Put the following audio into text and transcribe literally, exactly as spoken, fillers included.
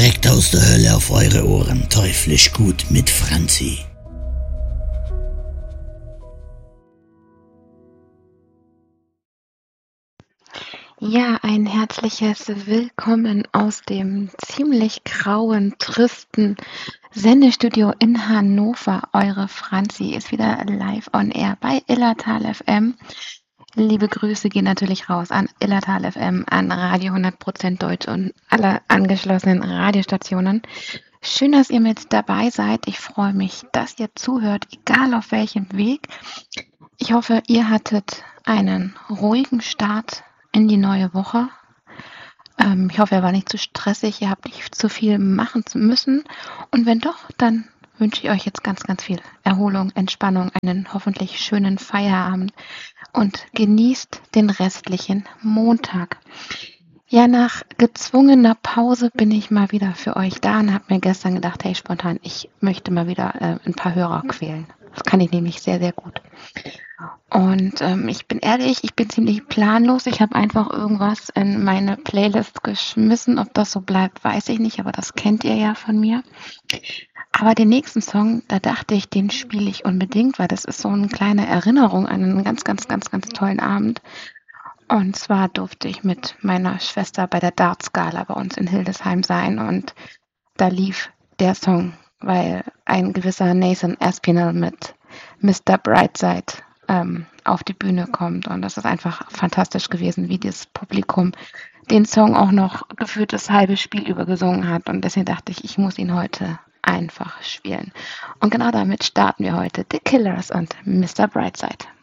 Direkt aus der Hölle auf eure Ohren, teuflisch gut mit Franzi. Ja, ein herzliches Willkommen aus dem ziemlich grauen, tristen Sendestudio in Hannover. Eure Franzi ist wieder live on air bei Illertal F M. Liebe Grüße gehen natürlich raus an Illertal F M, an Radio hundert Prozent Deutsch und alle angeschlossenen Radiostationen. Schön, dass ihr mit dabei seid. Ich freue mich, dass ihr zuhört, egal auf welchem Weg. Ich hoffe, ihr hattet einen ruhigen Start in die neue Woche. Ähm, ich hoffe, er war nicht zu stressig, ihr habt nicht zu viel machen zu müssen. Und wenn doch, dann wünsche ich euch jetzt ganz, ganz viel Erholung, Entspannung, einen hoffentlich schönen Feierabend und genießt den restlichen Montag. Ja, nach gezwungener Pause bin ich mal wieder für euch da und habe mir gestern gedacht, hey, spontan, ich möchte mal wieder äh, ein paar Hörer quälen. Das kann ich nämlich sehr, sehr gut. Und ähm, ich bin ehrlich, ich bin ziemlich planlos. Ich habe einfach irgendwas in meine Playlist geschmissen. Ob das so bleibt, weiß ich nicht, aber das kennt ihr ja von mir. Aber den nächsten Song, da dachte ich, den spiele ich unbedingt, weil das ist so eine kleine Erinnerung an einen ganz, ganz, ganz, ganz tollen Abend. Und zwar durfte ich mit meiner Schwester bei der Darts-Gala bei uns in Hildesheim sein und da lief der Song, weil ein gewisser Nathan Aspinall mit Mister Brightside ähm, auf die Bühne kommt. Und das ist einfach fantastisch gewesen, wie das Publikum den Song auch noch gefühlt das halbe Spiel über gesungen hat. Und deswegen dachte ich, ich muss ihn heute einfach spielen. Und genau damit starten wir heute The Killers und Mister Brightside.